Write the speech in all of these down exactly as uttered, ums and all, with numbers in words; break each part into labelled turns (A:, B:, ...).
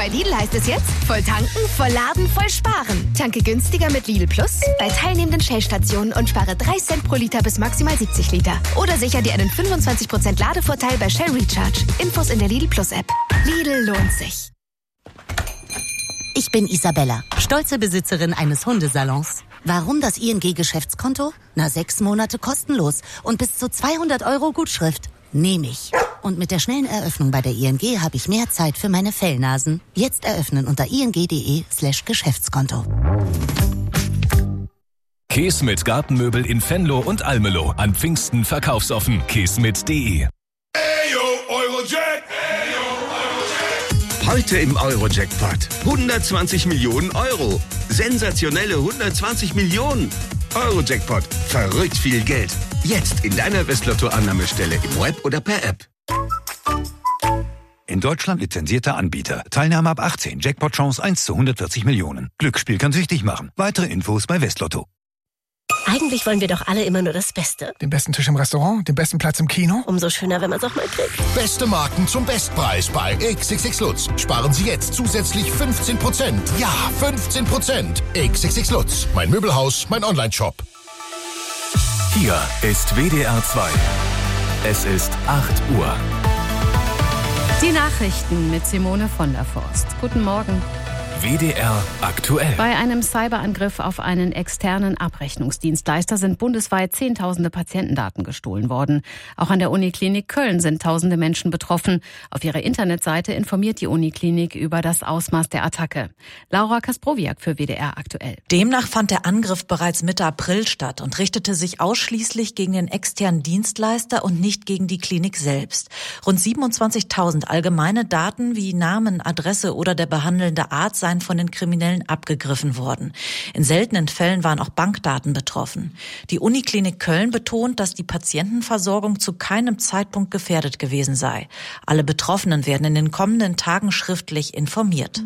A: Bei Lidl heißt es jetzt, voll tanken, voll laden, voll sparen. Tanke günstiger mit Lidl Plus bei teilnehmenden Shell-Stationen und spare drei Cent pro Liter bis maximal siebzig Liter. Oder sicher dir einen fünfundzwanzig Prozent Ladevorteil bei Shell Recharge. Infos in der Lidl Plus App. Lidl lohnt sich.
B: Ich bin Isabella, stolze Besitzerin eines Hundesalons. Warum das I N G-Geschäftskonto? Na, sechs Monate kostenlos und bis zu zweihundert Euro Gutschrift. Nehme ich. Und mit der schnellen Eröffnung bei der I N G habe ich mehr Zeit für meine Fellnasen. Jetzt eröffnen unter ing.de slash Geschäftskonto.
C: Keesmit Gartenmöbel in Venlo und Almelo. An Pfingsten verkaufsoffen. keesmit punkt de.
D: Eyo, Eurojack! Heute im Eurojackpot. hundertzwanzig Millionen Euro. Sensationelle hundertzwanzig Millionen. Eurojackpot. Verrückt viel Geld. Jetzt in deiner Westlotto-Annahmestelle im Web oder per App.
E: In Deutschland lizenzierter Anbieter. Teilnahme ab achtzehn. Jackpot-Chance eins zu hundertvierzig Millionen. Glücksspiel kann süchtig machen. Weitere Infos bei Westlotto.
F: Eigentlich wollen wir doch alle immer nur das Beste.
G: Den besten Tisch im Restaurant, den besten Platz im Kino.
F: Umso schöner, wenn man es auch mal kriegt.
H: Beste Marken zum Bestpreis bei X X X Lutz. Sparen Sie jetzt zusätzlich fünfzehn Prozent. Ja, fünfzehn Prozent. X X X Lutz. Mein Möbelhaus, mein Online-Shop.
C: Hier ist W D R zwei. Es ist acht Uhr.
I: Die Nachrichten mit Simone von der Forst. Guten Morgen.
C: W D R aktuell.
I: Bei einem Cyberangriff auf einen externen Abrechnungsdienstleister sind bundesweit Zehntausende Patientendaten gestohlen worden. Auch an der Uniklinik Köln sind tausende Menschen betroffen. Auf ihrer Internetseite informiert die Uniklinik über das Ausmaß der Attacke. Laura Kasprowiak für W D R aktuell.
J: Demnach fand der Angriff bereits Mitte April statt und richtete sich ausschließlich gegen den externen Dienstleister und nicht gegen die Klinik selbst. Rund siebenundzwanzigtausend allgemeine Daten wie Namen, Adresse oder der behandelnde Arzt seien von den Kriminellen abgegriffen worden. In seltenen Fällen waren auch Bankdaten betroffen. Die Uniklinik Köln betont, dass die Patientenversorgung zu keinem Zeitpunkt gefährdet gewesen sei. Alle Betroffenen werden in den kommenden Tagen schriftlich informiert.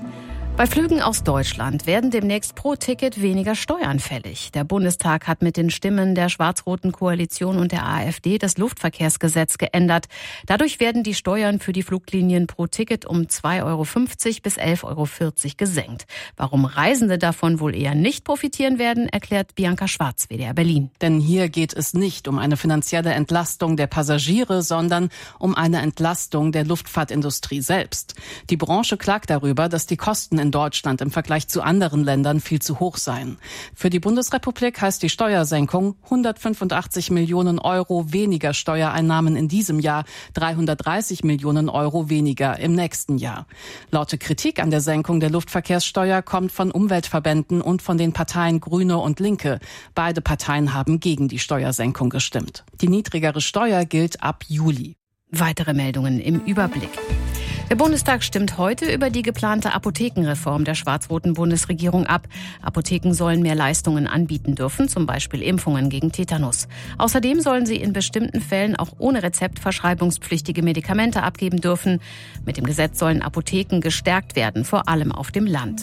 I: Bei Flügen aus Deutschland werden demnächst pro Ticket weniger Steuern fällig. Der Bundestag hat mit den Stimmen der schwarz-roten Koalition und der AfD das Luftverkehrsgesetz geändert. Dadurch werden die Steuern für die Fluglinien pro Ticket um zwei Euro fünfzig bis elf Euro vierzig gesenkt. Warum Reisende davon wohl eher nicht profitieren werden, erklärt Bianca Schwarz, W D R Berlin.
K: Denn hier geht es nicht um eine finanzielle Entlastung der Passagiere, sondern um eine Entlastung der Luftfahrtindustrie selbst. Die Branche klagt darüber, dass die Kosten in Deutschland im Vergleich zu anderen Ländern viel zu hoch seien. Für die Bundesrepublik heißt die Steuersenkung hundertfünfundachtzig Millionen Euro weniger Steuereinnahmen in diesem Jahr, dreihundertdreißig Millionen Euro weniger im nächsten Jahr. Laute Kritik an der Senkung der Luftverkehrssteuer kommt von Umweltverbänden und von den Parteien Grüne und Linke. Beide Parteien haben gegen die Steuersenkung gestimmt. Die niedrigere Steuer gilt ab Juli.
I: Weitere Meldungen im Überblick. Der Bundestag stimmt heute über die geplante Apothekenreform der schwarz-roten Bundesregierung ab. Apotheken sollen mehr Leistungen anbieten dürfen, zum Beispiel Impfungen gegen Tetanus. Außerdem sollen sie in bestimmten Fällen auch ohne Rezept verschreibungspflichtige Medikamente abgeben dürfen. Mit dem Gesetz sollen Apotheken gestärkt werden, vor allem auf dem Land.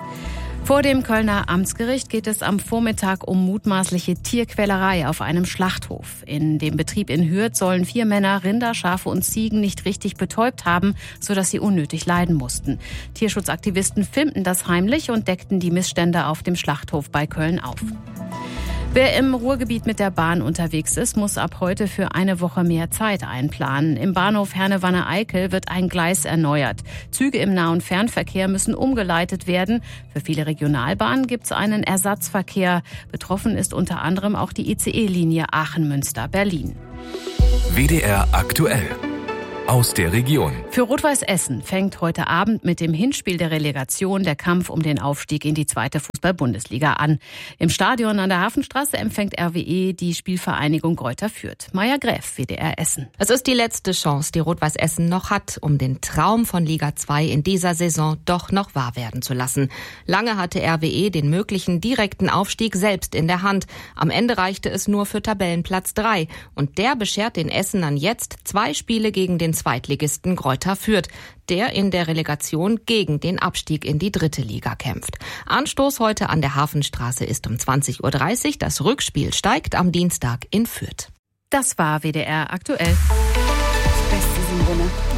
I: Vor dem Kölner Amtsgericht geht es am Vormittag um mutmaßliche Tierquälerei auf einem Schlachthof. In dem Betrieb in Hürth sollen vier Männer Rinder, Schafe und Ziegen nicht richtig betäubt haben, sodass sie unnötig leiden mussten. Tierschutzaktivisten filmten das heimlich und deckten die Missstände auf dem Schlachthof bei Köln auf. Wer im Ruhrgebiet mit der Bahn unterwegs ist, muss ab heute für eine Woche mehr Zeit einplanen. Im Bahnhof Herne-Wanne-Eickel wird ein Gleis erneuert. Züge im Nah- und Fernverkehr müssen umgeleitet werden. Für viele Regionalbahnen gibt es einen Ersatzverkehr. Betroffen ist unter anderem auch die I C E-Linie Aachen-Münster-Berlin.
C: W D R aktuell. Aus der Region.
I: Für Rot-Weiß Essen fängt heute Abend mit dem Hinspiel der Relegation der Kampf um den Aufstieg in die zweite Fußball-Bundesliga an. Im Stadion an der Hafenstraße empfängt R W E die Spielvereinigung Greuther Fürth. Maja Gräf, W D R Essen.
L: Es ist die letzte Chance, die Rot-Weiß Essen noch hat, um den Traum von Liga zwei in dieser Saison doch noch wahr werden zu lassen. Lange hatte R W E den möglichen direkten Aufstieg selbst in der Hand. Am Ende reichte es nur für Tabellenplatz drei. Und der beschert den Essenern jetzt zwei Spiele gegen den Zweitligisten Greuther Fürth, der in der Relegation gegen den Abstieg in die dritte Liga kämpft. Anstoß heute an der Hafenstraße ist um zwanzig Uhr dreißig. Das Rückspiel steigt am Dienstag in Fürth.
I: Das war W D R aktuell.
M: Das Beste, Simone.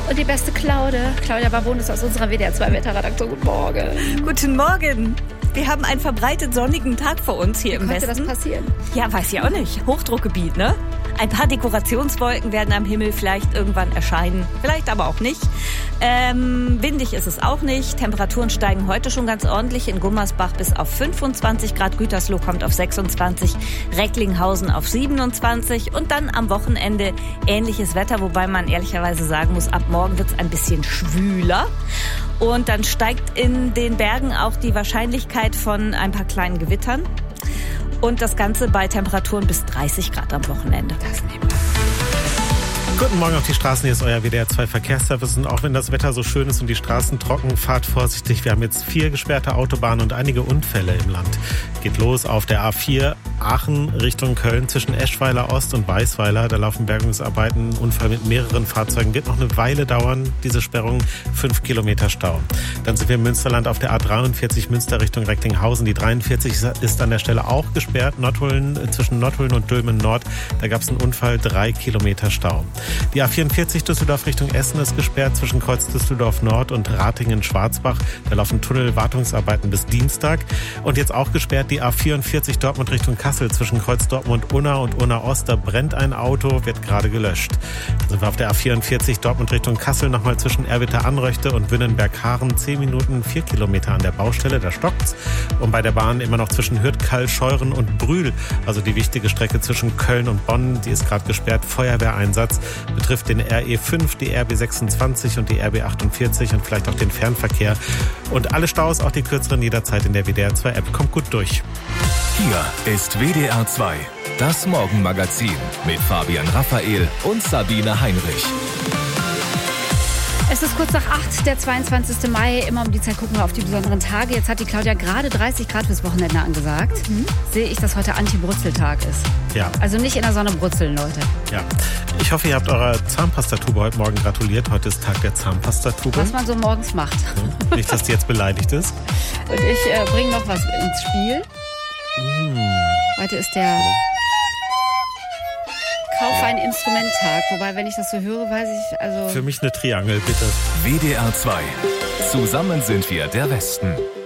I: Und die beste Claude. Claudia Babon ist aus unserer W D R zwei Wetterredaktion. Guten Morgen.
M: Guten Morgen. Wir haben einen verbreitet sonnigen Tag vor uns hier
I: Wie
M: im
I: konnte
M: Westen.
I: das passieren?
M: Ja, weiß ich auch nicht. Hochdruckgebiet, ne? Ein paar Dekorationswolken werden am Himmel vielleicht irgendwann erscheinen, vielleicht aber auch nicht. Ähm, windig ist es auch nicht. Temperaturen steigen heute schon ganz ordentlich. In Gummersbach bis auf fünfundzwanzig Grad, Gütersloh kommt auf sechsundzwanzig, Recklinghausen auf siebenundzwanzig und dann am Wochenende ähnliches Wetter, wobei man ehrlicherweise sagen muss, ab morgen wird es ein bisschen schwüler. Und dann steigt in den Bergen auch die Wahrscheinlichkeit von ein paar kleinen Gewittern. Und das Ganze bei Temperaturen bis dreißig Grad am Wochenende. Das nehmen wir.
N: Guten Morgen auf die Straßen, hier ist euer W D R zwei Verkehrsservice. Und auch wenn das Wetter so schön ist und die Straßen trocken, fahrt vorsichtig. Wir haben jetzt vier gesperrte Autobahnen und einige Unfälle im Land. Geht los auf der A vier Aachen Richtung Köln zwischen Eschweiler Ost und Weißweiler. Da laufen Bergungsarbeiten, Unfall mit mehreren Fahrzeugen. Wird noch eine Weile dauern, diese Sperrung. Fünf Kilometer Stau. Dann sind wir im Münsterland auf der A dreiundvierzig Münster Richtung Recklinghausen. Die dreiundvierzig ist an der Stelle auch gesperrt. Nordhullen, zwischen Nordhullen und Dülmen Nord. Da gab es einen Unfall, drei Kilometer Stau. Die A vierundvierzig Düsseldorf Richtung Essen ist gesperrt zwischen Kreuz Düsseldorf Nord und Ratingen-Schwarzbach. Da laufen Tunnelwartungsarbeiten bis Dienstag. Und jetzt auch gesperrt die A vierundvierzig Dortmund Richtung Kassel zwischen Kreuz Dortmund Unna und Unna Ost. Da brennt ein Auto, wird gerade gelöscht. Dann sind wir auf der A vierundvierzig Dortmund Richtung Kassel nochmal zwischen Erwitter-Anröchte und Wünnenberg-Haaren. Zehn Minuten, vier Kilometer an der Baustelle, da stockt's. Und bei der Bahn immer noch zwischen Hürth, Kall, Scheuren und Brühl. Also die wichtige Strecke zwischen Köln und Bonn, die ist gerade gesperrt. Feuerwehreinsatz betrifft den R E fünf, die R B sechsundzwanzig und die R B achtundvierzig und vielleicht auch den Fernverkehr. Und alle Staus, auch die kürzeren, jederzeit in der W D R zwei App. Kommt gut durch.
C: Hier ist W D R zwei, das Morgenmagazin mit Fabian Raphael und Sabine Heinrich.
I: Es ist kurz nach acht, der zweiundzwanzigsten Mai. Immer um die Zeit gucken wir auf die besonderen Tage. Jetzt hat die Claudia gerade dreißig Grad fürs Wochenende angesagt. Mhm. Sehe ich, dass heute Anti-Brutzel-Tag ist.
N: Ja.
I: Also nicht in der Sonne brutzeln, Leute.
N: Ja. Ich hoffe, ihr habt eurer Zahnpastatube heute Morgen gratuliert. Heute ist Tag der Zahnpastatube.
I: Was man so morgens macht.
N: Ja. Nicht, dass die jetzt beleidigt ist.
I: Und ich äh, bringe noch was ins Spiel. Mm. Heute ist der Kauf ein Instrumenttag. Wobei, wenn ich das so höre, weiß ich, also...
N: Für mich eine Triangel, bitte.
C: W D R zwei. Zusammen sind wir der Westen.